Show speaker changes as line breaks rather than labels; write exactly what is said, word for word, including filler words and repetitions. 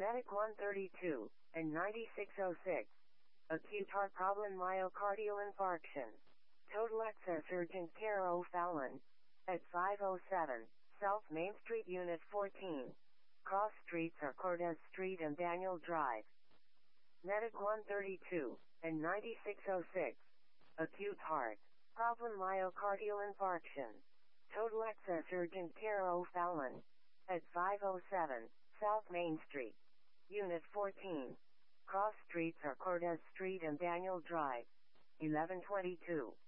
Medic one thirty-two and ninety-six oh six. Acute heart problem, myocardial infarction. Total access urgent care O'Fallon. At five oh seven, South Main Street, Unit fourteen. Cross streets are Cortez Street and Daniel Drive. Medic one thirty-two and ninety-six oh six. Acute heart problem, myocardial infarction. Total access urgent care O'Fallon. At five oh seven, South Main Street. Unit fourteen. Cross streets are Cortez Street and Daniel Drive. eleven twenty-two.